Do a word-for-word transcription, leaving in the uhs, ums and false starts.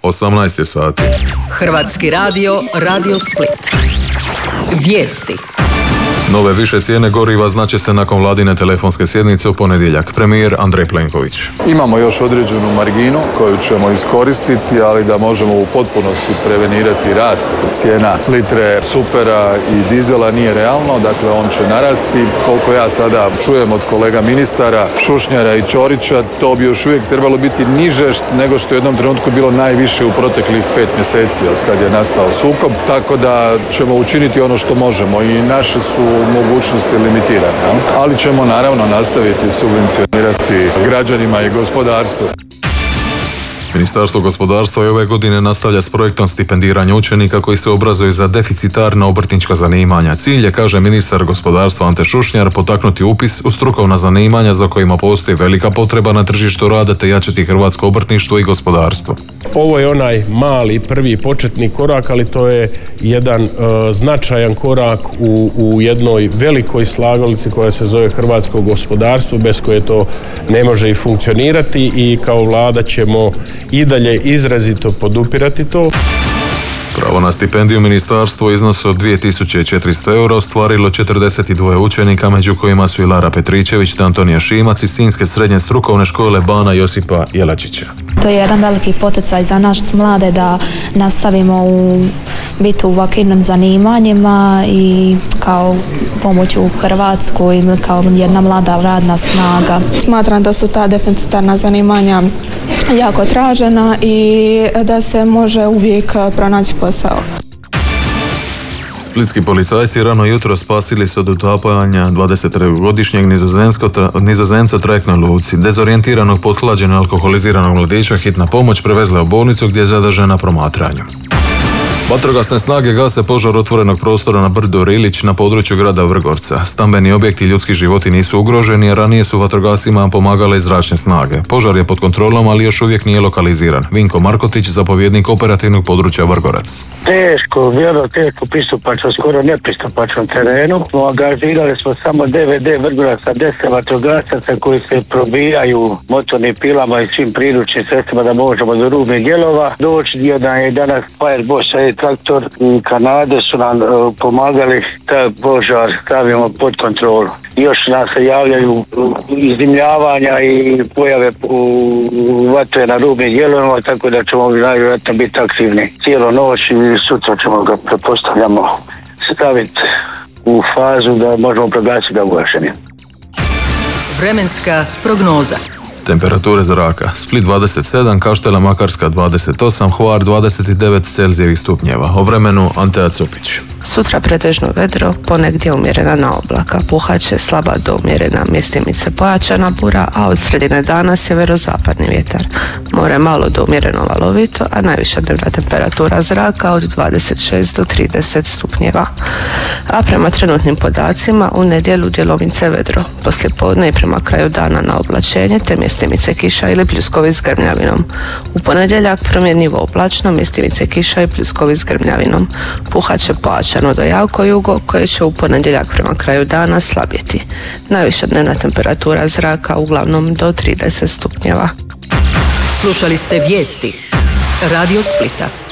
osamnaest je sati. Hrvatski radio, Radio Split. Vijesti. Nove više cijene goriva znače se nakon vladine telefonske sjednice u ponedjeljak. Premijer Andrej Plenković. Imamo još određenu marginu koju ćemo iskoristiti, ali da možemo u potpunosti prevenirati rast cijena litre supera i dizela nije realno, dakle on će narasti. Koliko ja sada čujem od kolega ministara Šušnjara i Ćorića, to bi još uvijek trebalo biti niže nego što je u jednom trenutku bilo najviše u proteklih pet mjeseci od kad je nastao sukob, tako da ćemo učiniti ono što možemo i naše su mogućnosti limitirane, ali ćemo naravno nastaviti subvencionirati građanima i gospodarstvu. Ministarstvo gospodarstva i ove godine nastavlja s projektom stipendiranja učenika koji se obrazuju za deficitarna obrtnička zanimanja. Cilj je, kaže ministar gospodarstva Ante Šušnjar, potaknuti upis u strukovna zanimanja za kojima postoji velika potreba na tržištu rada te jačati hrvatsko obrtništvo i gospodarstvo. Ovo je onaj mali prvi početni korak, ali to je jedan uh, značajan korak u, u jednoj velikoj slagalici koja se zove hrvatsko gospodarstvo, bez koje to ne može i funkcionirati, i kao vlada ćemo i dalje izrazito podupirati to. Pravo na stipendiju ministarstvo u iznosu od dvije tisuće četiristo eura ostvarilo četrdeset dva učenika, među kojima su i Lara Petričević te Antonija Šimac iz Sinjske srednje strukovne škole Bana Josipa Jelačića. To je jedan veliki poticaj za nas mlade da nastavimo u biti u ovakvim zanimanjima i kao pomoć u Hrvatsku i kao jedna mlada radna snaga. Smatram da su ta deficitarna zanimanja jako tražena i da se može uvijek pronaći posao. Splitski policajci rano jutro spasili se od utapanja dvadesetgodišnjeg Nizozemca u trajektnoj luci. Dezorijentiranog, pothlađenog, alkoholiziranog mladića hitna pomoć prevezla u bolnicu gdje je zadržana na promatranju. Vatrogasne snage gase požar otvorenog prostora na brdu Rilić na području grada Vrgorca. Stambeni objekti i ljudski životi nisu ugroženi, a ranije su vatrogascima pomagale i zračne snage. Požar je pod kontrolom, ali još uvijek nije lokaliziran. Vinko Markotić, zapovjednik operativnog područja Vrgorac. Teško, vrlo teško pristupačno, skoro nepristupačnom terenu. Angažirali smo samo D V D Vrgoraca, deset vatrogasaca koji se probijaju motornim pilama i svim priručnim sredstvima da možemo do rubnih dijelova doći. Jedan je danas Fireboss traktor i Kanade su nam uh, pomagali taj požar stavimo pod kontrolu. Još nam se javljaju iznimljavanja i pojave u vatre na rubnim dijelovima, tako da ćemo najvjerojatno biti aktivni cijelu noć i sutra ćemo ga, pretpostavljamo, staviti u fazu da možemo proglasiti ga ugašenim. Vremenska prognoza. Temperature zraka: Split dvadeset sedam, Kaštela Makarska dvadeset osam, Hvar dvadeset devet Celzijevih stupnjeva. O vremenu Antea Cupić. Sutra pretežno vedro, ponegdje umjerena na oblaka, puhaće slaba do umjerena, mjestimice pojačana bura, a od sredine dana sjeverozapadni vjetar. More malo do umjereno valovito, a najviša dnevna temperatura zraka od dvadeset šest do trideset stupnjeva. A prema trenutnim podacima u nedjelju djelomice vedro, poslijepodne i prema kraju dana na oblačenje te mjestimice kiša ili pljuskovi s grmljavinom. U ponedjeljak promjenjivo oblačno, mjestimice kiša i pljuskovi s grmljavinom. Puhaće pojačano do jako jugo koje će u ponedjeljak prema kraju dana slabjeti. Najviša dnevna temperatura zraka uglavnom do trideset stupnjeva. Slušali ste vijesti Radio Splita.